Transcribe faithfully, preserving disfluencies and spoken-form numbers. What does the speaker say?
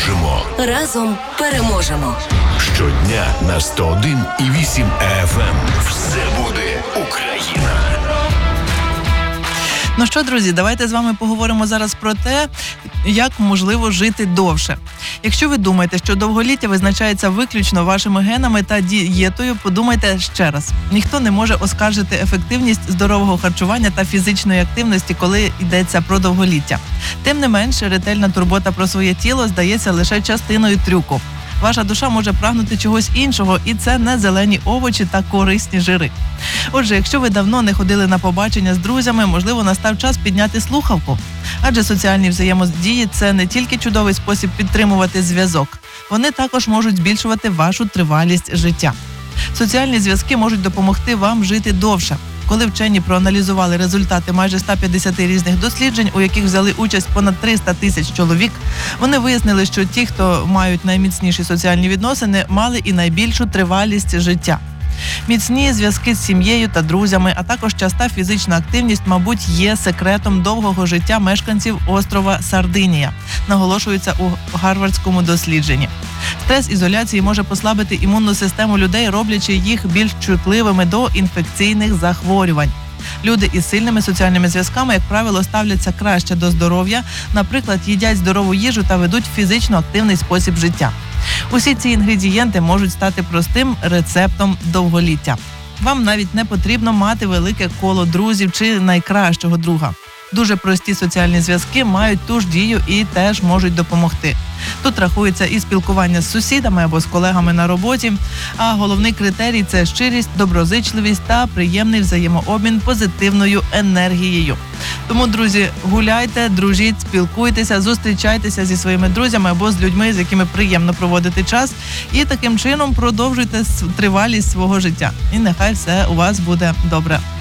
можемо. Разом переможемо. Щодня на сто один і вісім еф ем. Все буде Україна. Ну що, друзі, давайте з вами поговоримо зараз про те, як можливо жити довше. Якщо ви думаєте, що довголіття визначається виключно вашими генами та дієтою, подумайте ще раз. Ніхто не може оскаржити ефективність здорового харчування та фізичної активності, коли йдеться про довголіття. Тим не менше, ретельна турбота про своє тіло здається лише частиною трюку. Ваша душа може прагнути чогось іншого, і це не зелені овочі та корисні жири. Отже, якщо ви давно не ходили на побачення з друзями, можливо, настав час підняти слухавку. Адже соціальні взаємодії – це не тільки чудовий спосіб підтримувати зв'язок. Вони також можуть збільшувати вашу тривалість життя. Соціальні зв'язки можуть допомогти вам жити довше. Коли вчені проаналізували результати майже ста п'ятдесяти різних досліджень, у яких взяли участь понад триста тисяч чоловік, вони вияснили, що ті, хто мають найміцніші соціальні відносини, мали і найбільшу тривалість життя. Міцні зв'язки з сім'єю та друзями, а також часта фізична активність, мабуть, є секретом довгого життя мешканців острова Сардинія, наголошується у гарвардському дослідженні. Стрес ізоляції може послабити імунну систему людей, роблячи їх більш чутливими до інфекційних захворювань. Люди із сильними соціальними зв'язками, як правило, ставляться краще до здоров'я, наприклад, їдять здорову їжу та ведуть фізично активний спосіб життя. Усі ці інгредієнти можуть стати простим рецептом довголіття. Вам навіть не потрібно мати велике коло друзів чи найкращого друга. Дуже прості соціальні зв'язки мають ту ж дію і теж можуть допомогти. Тут рахується і спілкування з сусідами або з колегами на роботі, а головний критерій – це щирість, доброзичливість та приємний взаємообмін позитивною енергією. Тому, друзі, гуляйте, дружіть, спілкуйтеся, зустрічайтеся зі своїми друзями або з людьми, з якими приємно проводити час, і таким чином продовжуйте тривалість свого життя. І нехай все у вас буде добре.